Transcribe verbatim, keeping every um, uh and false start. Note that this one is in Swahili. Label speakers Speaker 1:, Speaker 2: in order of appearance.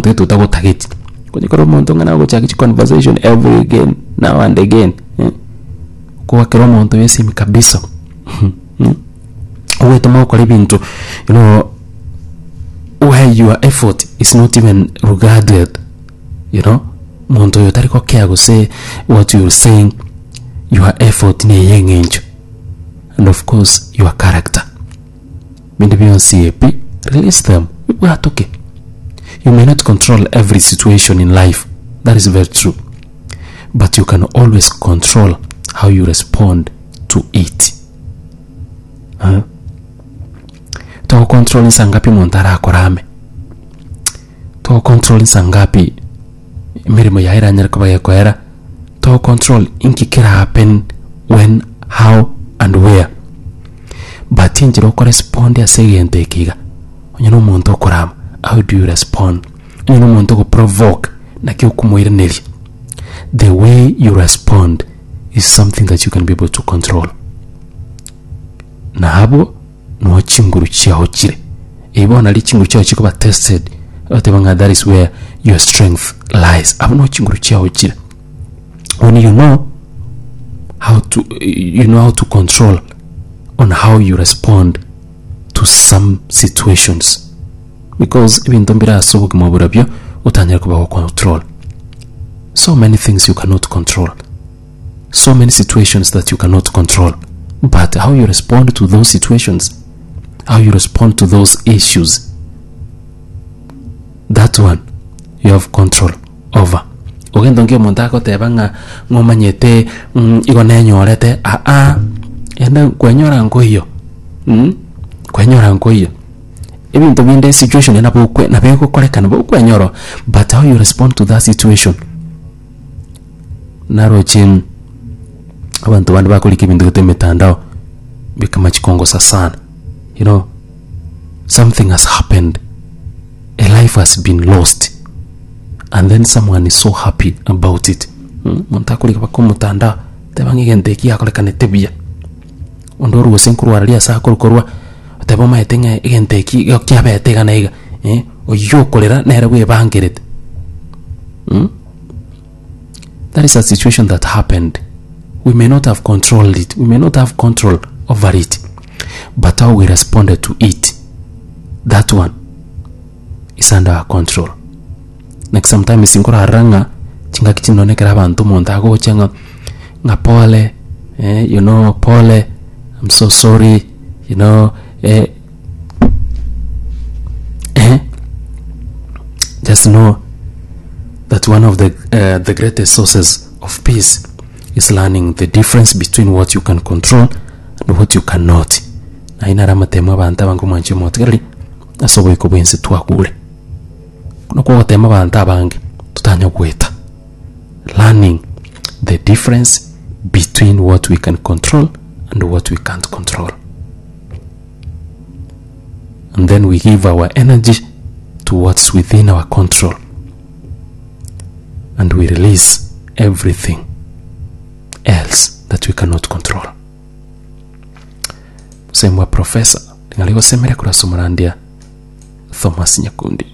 Speaker 1: umuntu wetu utago target kwenye kero umuntu ngana go chaki conversation every again now and again eh? Kwa kero umuntu yesi mikabisa uwe toma kwa libintu you know where your effort is not even regarded, you know muntu yotari ko care go say what you're saying, your effort ni yengenjo, and of course your character. Bindi biyo C A P, release them. We are okay. You may not control every situation in life, that is very true, but you can always control how you respond to it. Huh? To control sangapi montara akorame, to control sangapi mirimo yaira nyarko ya kwera, to control inki kira happen when, how and where, but injiro correspond ya segente kiga onyo muntu okorama. How do you respond? You know muntu go provoke na kyo kumwira neri. The way you respond is something that you can be able to control. Na habo no chinguru chiaho chire. Ebo na li chinguru chiaho chiko ba tested. Otebanga, that is where your strength lies. Abo no chinguru chiaho chire. When you know how to you know how to control on how you respond to some situations. Because even tombira sobo kumabura byo utanyira kuba control. So many things you cannot control. So many situations that you cannot control. But how you respond to those situations, how you respond to those issues, that one you have control over. Ogendo nge montako tebanga ngomanyete igone nyorete a a enda kwenyora ngo hiyo. Mm? Kwenyora ngo hiyo. Even though in the situation na bukwe na beko korekana bukwe nyoro, but how you respond to that situation. Naro chin abantu bandi bakolika ibintu temetandao bikama chikongo sana. You know, something has happened, a life has been lost, and then someone is so happy about it. Montakolika bakomutanda tebangi genteki akolekane tebia ondoru wosenkuru aralia sa korokorwa tebo maetenga igenteki gokyabe na iga eh oyokolera nere we bangeret. Hmm? That is a situation that happened. We may not have controlled it, we may not have control over it, but how we responded to it, that one is under our control. Next sometimes sinkora aranga chinga kichinonekera abantu montago changa nga pole eh you know pole, I'm so sorry, you know eh eh just know that one of the uh, the greatest sources of peace is learning the difference between what you can control and what you cannot. Na inara matema banta bangu manche motgari asobo ikobwense twakule kuno kwa tema banta bangi tutanya kweta, learning the difference between what we can control and what we can't control, and then we give our energy to what's within our control, and we release everything else that we cannot control. Semwa professor ngaligo semere kura somorandia Thomas Nyakundi.